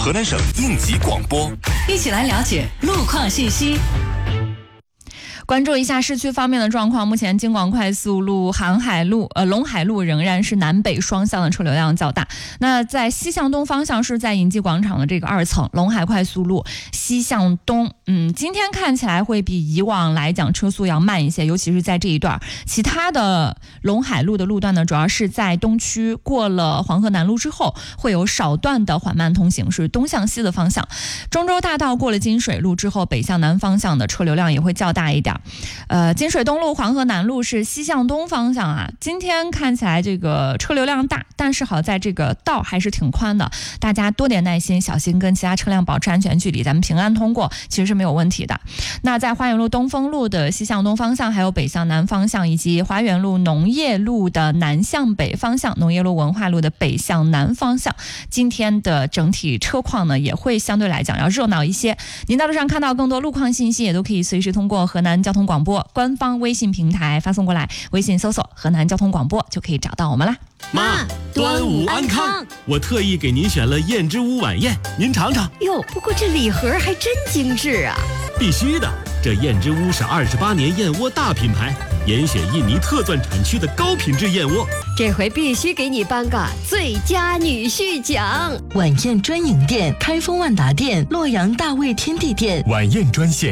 河南省应急广播， 一起来了解路况信息。关注一下市区方面的状况，目前京广快速路、航海路、陇海路仍然是南北双向的车流量较大。那在西向东方向是在银记广场的这个2层，陇海快速路西向东，今天看起来会比以往来讲车速要慢一些，尤其是在这一段。其他的陇海路的路段呢，主要是在东区过了黄河南路之后，会有少段的缓慢通行，是东向西的方向。中州大道过了金水路之后，北向南方向的车流量也会较大一点。金水东路、黄河南路是西向东方向啊，今天看起来这个车流量大，但是好在这个道还是挺宽的，大家多点耐心，小心跟其他车辆保持安全距离，咱们平安通过其实是没有问题的。那在花园路、东风路的西向东方向，还有北向南方向，以及花园路、农业路的南向北方向、农业路、文化路的北向南方向，今天的整体车况呢也会相对来讲要热闹一些。您在路上看到更多路况信息，也都可以随时通过河南交通广播官方微信平台发送过来，微信搜索河南交通广播就可以找到我们了。 妈，端午安康！我特意给您选了燕之屋晚宴，您尝尝。 哟，不过这礼盒还真精致啊！ 必须的，这燕之屋是28年燕窝大品牌，严选印尼特钻产区的高品质燕窝。 这回必须给你颁个最佳女婿奖！ 晚宴专营店：开封万达店、洛阳大味天地店。 晚宴专线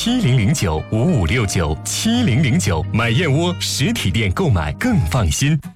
03715569700955697009，买燕窝实体店购买更放心。